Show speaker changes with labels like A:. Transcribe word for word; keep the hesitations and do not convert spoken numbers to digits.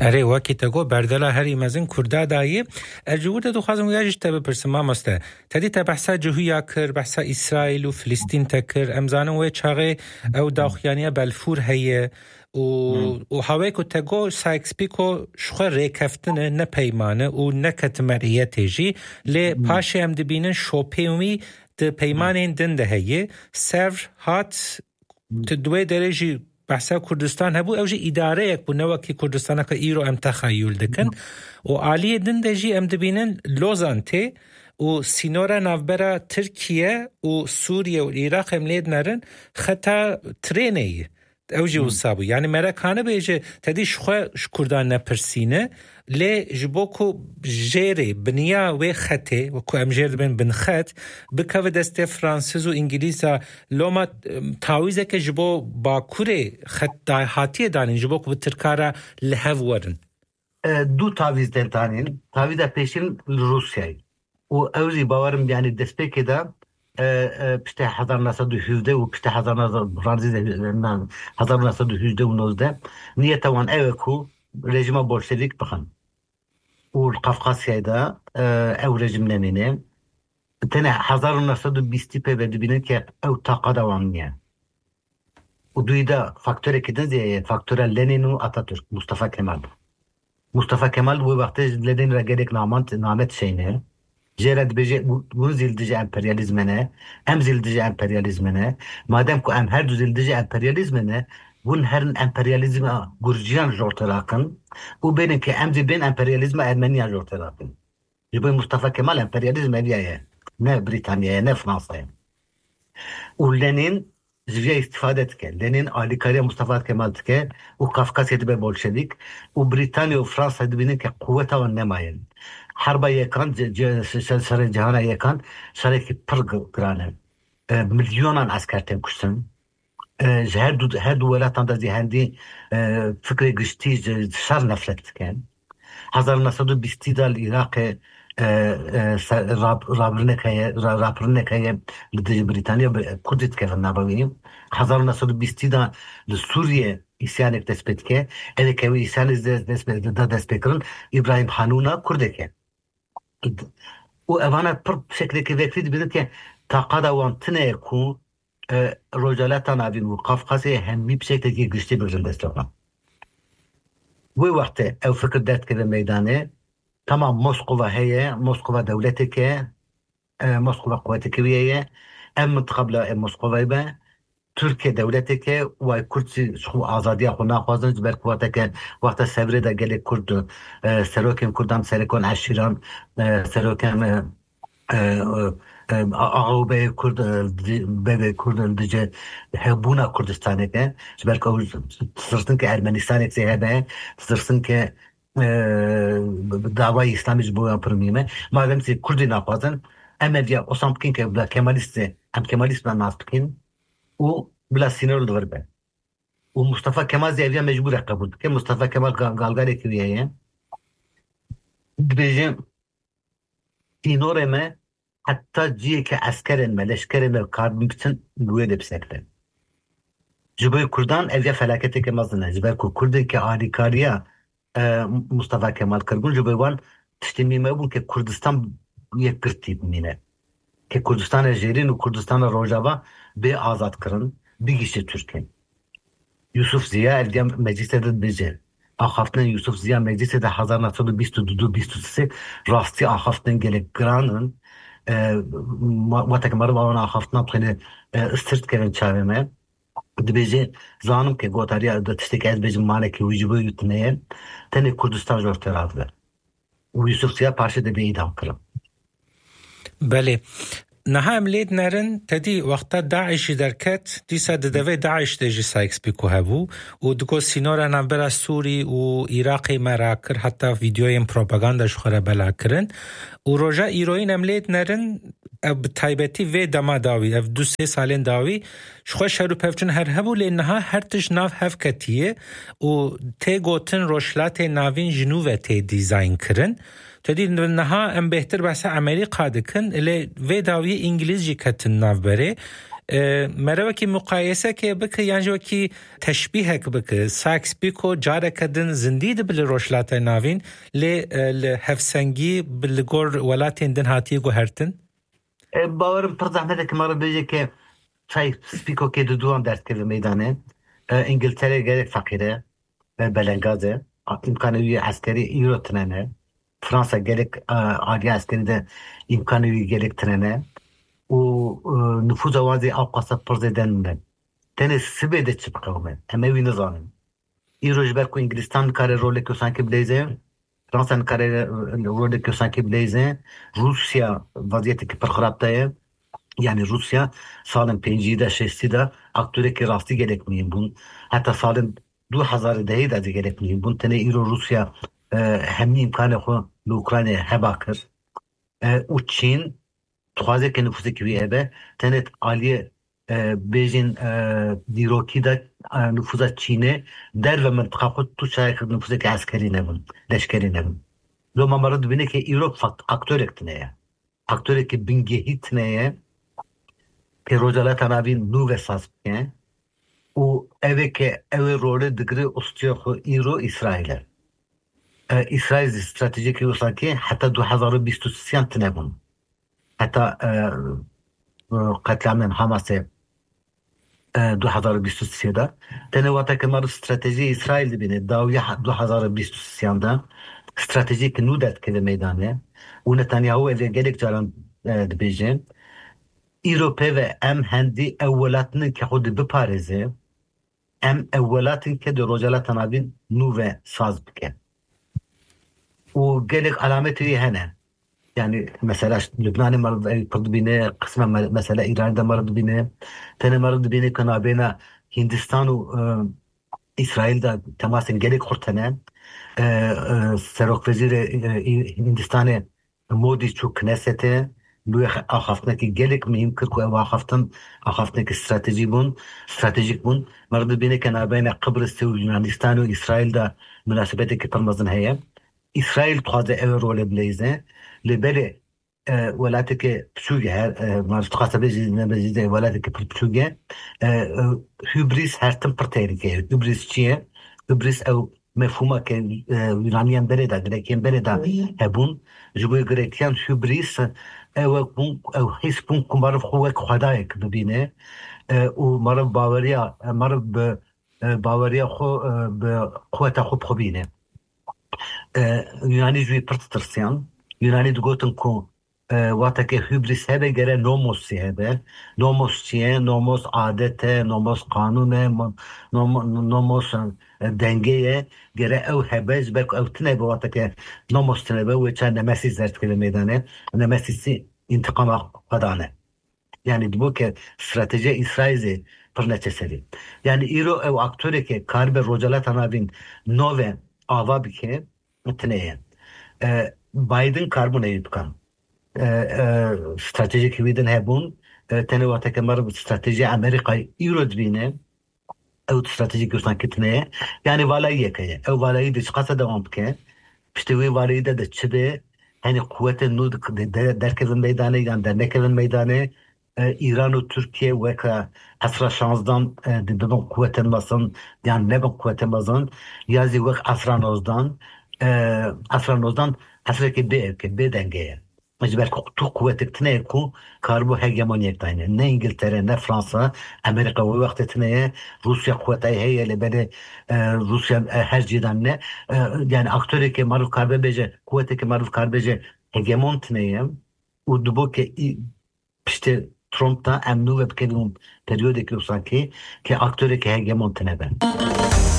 A: اره وکی تگو بردلا هری مزن کرده دایی الجور ده دو خازم ویاجش تبه پرسما مسته تدی تا بحثا جهویا کر بحثا اسرائیل و فلسطین تکر امزانم وی چاقه او داخیانیه بلفور هیه و و هوای کو تگو سایکس پیکو شخه ریکفتنه نه پیمانه و نه کتمریه تیجی لی پاشه هم دبینن شوپیومی ده پیمانین دنده هیه سرف هات تدوی درجی بحثا کردستان هبو اوجی اداره یک بو نوکی کردستان که ایرو ام تخیل دکن و عالی دنده جی ام دبینن لوزان تی و سینورا نافبرا ترکیه و سوریه و عراق هم لید نرن خطا ترینه اوجی وصابو يعني مركانه بيجي تدي شخو كردان نپرسينه لي جبوكو جيري بنيا و خطه وكو امجير بن بن خط بكو دسته فرانسيز و انجليزا لوما تعويزه که جبو باكوري خط هاتيه دانين جبوكو بتركارا لهف ورن
B: دو تعويز دانين تعويزه پیشين روسيا و اوزي باورم يعني دسپيكه دا پشت هزار و نهصد و هجده و پشت هزار و نهصد و هجده و نوزده نیت وان اوه کو رژیم بولشویک بخن و قفقاسیای دا او رژیم نمینه تنه هزار و نهصد و بیستی پی بده بینن که او طاقه دوان نیه و دوی دا فاکتوری که دنزیه فاکتور لنین و اتاتورک مصطفی کمال مصطفی کمال و وقتی لنین را گرک نامت نامت شینه جرد بيجي ونزل دجا امبرياليزمنا امزل دجا امبرياليزمنا ما دام كو ام هر دوزل دجا امبرياليزمنا ون هرن امبرياليزم جورجيان جورتراكن وبين كي امزل بين امبرياليزم المانيا جورتراكن يبقى مصطفى كمال امبرياليزم ابيا نه بريطانيا نه فرنسا ولنين جوية استفادة كان لنين آليكاريا مصطفى كمال تكا وقفقاس يدبي بولشويك وبريطانيا وفرنسا يدبينين كقوة والنماين حرب يكان سر جهان يكان سر کی پر گرانه مليونان عسكر تن کشتن هر دو هر دو ولاتان دزی هندی فکر گشتی شر نفلت کن هزار و نهصد و بیست دال عراق راب رابرنه که رابرنه که لدی بریتانیا کردیت که نبودیم هزار و نهصد و بیست دال لسوریه isyan tespit ke ele ke isyan tespit da tespit kırın İbrahim Hanuna kurdeke o evana per şekilde ki vekti bilir ki taqada wan tne ku rojalata navin ve Kafkasya hem bir şekilde ki güçlü bir destekler bu vakte ev fikir dert ke meydanı tamam Moskova heye Moskova devleti ke Moskova kuvveti kiviye em qabla Moskova be Türkiye devleti ki ve Kürtçi şu azadiye xuna xwazin ber kuvvete ki vaqta sevre de gelek Kurd seroken Kurdam serekon aşiran seroken ağabey Kurd bebe Kurd diye hebuna Kurdistan'e ki ber ki sırsın ki Ermenistan etse hebe sırsın ki dava İslami bu yapırmıyım madem ki Kurdin xwazin emediya osamkin ki Kemalist em Kemalist ben naspkin و بلا سيناريو الغربة ومصطفى كمال زي أبيان مجبور قبول كم مصطفى كمال قالقالي كوية بيجي سينوري ما حتى جيه كعسكرين ما لشكرين ما كاربن بتن نويد بسكتة جبال كردان أبيان فلاكتي كمازنا جبال كردن كعالي كاريا مصطفى كمال كربون جبال وان تشتمي ما يقول ككردستان يكرتي بمينة ككردستان الجيرين وكردستان الروجابا به آزاد کردن بیشتر Türkiye. Yusuf Ziya evde mecliste de bize. Ahaften Yusuf Ziya mecliste de هزار و نهصد و بیست و دو بیست و سه راستی ahaften gelek granın وقتی مرد آن آخافتن بخینه استرت کردن چهارمه دبیجه زانم که گوتاریا دستک از بیجم ماله که ویجبه یوتنه تنه کردستان جورت راده و یوسف Ziya پارشه de به idam کردن.
A: بله. نها املید نرن تدی وقتا داعشی درکت دیسا ددوه داعش دیجی سایکس بیکو هبو و دگو سینورا نمبرا سوری و عراقی مراکر حتی ویدیویم پروپاگانداش خوره بلا کرن و روژا ایروین املید نرن بتایبتی وی دما داوی اف دو سه سالین داوی شخوا شروع پفچن هر هبو لینها هر تش ناف هف کتیه و تی گوتن روشلات ناوین جنوه تی دیزاین کرن تدی نها ام بهتر بس عملی قادکن الی و داوی انگلیزی کتن ناف بره مروکی مقایسه که بکه یعنی جو کی تشبیه که بکه ساکس بیکو جاره کدن زندید بل روشلات ناوین ل هفسنگی بل گور ولاتین دن هاتی گو هرتن
B: باورم پر زحمت که مرا بجه که ساکس بیکو که دو دوام درس کرده میدانه انگلتره گره فقیره بلنگازه امکانوی عسکری ایرو تننه فرانسا گره آریا عسکری ده امکانوی گره تننه و نفوذ وازي أوقات برزيدان تاني سبيدة تبقومن أما وين نظام إيروج بركو إنجلستان كاري رولي كو سانكي بليزين فرنسا كاري رولي كو سانكي بليزين روسيا وضعيتك برخرابتايا يعني روسيا سالن بينجي دا شيستي دا أكتوري كي راستي جالك مين بون حتى سالن دو حزار دهي دا دي جالك مين بون تاني إيرو روسيا همي إمكاني خو لأوكرانيا هباكر و تشين تخوازه که نفوذی که بیه تنت عالیه بیجین دیروکی دا نفوذ چینه در و منطقه خود تو شاید نفوذی که عسکری نبون لشکری نبون لو ما مرد بینه که ایروب فقط اکتور اکتنه اکتور که بینگهی تنه که روزالات نابین نو و ساز بکن و اوه که اوه روله دگره استیو خو ایرو اسرائیل اسرائیل استراتژیکی وصل که حتی دو هزار و بیست و سه تنه بون حتى قتل عمل حماس دو هزار و بیست و سه ده تنوعات كمار استراتيجية إسرائيل بين الداوية دو هزار و بیست و سه ده استراتيجية كنودت كده ميدانه ونتنياهو اللي جالك جالن دبيجين إيروبا و أم هندي أولاتن كخود ببارزه أم أولاتن كده رجالات نابين نوه ساز بكن وجالك علامته هنا يعني مثلا لبنان مرض برضو بينه قسمه مثلا إيران ده مرض بينه تاني مرض بينه كنا بين هندستان و إسرائيل ده تماس جالك خرطنا سروك وزير هندستان مودي شو كنسته لو آخافتنا که جالك مهم کرد که آخافتن آخافتنا که استراتژی بون استراتژیک بون مرض بينه كنا بين قبرص و يونانستان و إسرائيل ده مناسباتی که ترمزن هيا إسرائيل تخاذ أورول بليزه لبلي ولاتك بشوجة ما تقاس بيجي نبجي ولاتك بشوجة هبريس هرتم برتيريكي هبريس شيء هبريس أو مفهومه كان يونانيان بريدا غريكيان بريدا هبون جبوا غريكيان هبريس أو بون أو حس بون كمارف خوك خدايك ببينه ومرف باوريا مرف باوريا خو بقوة خو بخبينه یونانی جوی پرترسیان یونانی دگوتن کو واتا که هیبریس هبه گره نوموس سی هبه نوموس چیه نوموس عادته نوموس قانونه نوموس دنگه گره او هبه جبک او تنبه واتا که نوموس تنبه و چه نمسی زرد که میدانه نمسی سی انتقام قدانه yani bu ki strateji İsrail'e pırnaçı seri. Yani İro ev aktörü ki karbe rocalat anabin nove ava bike tneye. Biden karbon eyüpkan. Stratejik hüviden hebun tenevata kemar strateji Amerika İro dbine ev stratejik yursan kitneye. Yani valayı keye. Ev valayı de çıkasa devam bike. İşte ve valayı da da çıbe hani kuvvetin nud derkezin meydanı yani dernekezin meydanı İran و Türkiye و که اصلا شانزدان دیدن قوتن بسن yani ne ben قوتن بسن یازی وقت اصلا نوزدان اصلا نوزدان اصلا که به که به دنگه مجبور تو قوتك تنه کو کاربو هگمونیک تاینه نه انگلتره نه فرانسا امریکا و وقت تنه روسیا قوتای هی لبره روسیا هر جیدان نه yani aktörü که معروف کاربه بجه قوتی که معروف کاربه هگمون تنه و دبو که işte Trump'ta emnu ve bkedun periyodeki usanki ki aktörü ki hegemon tenebe.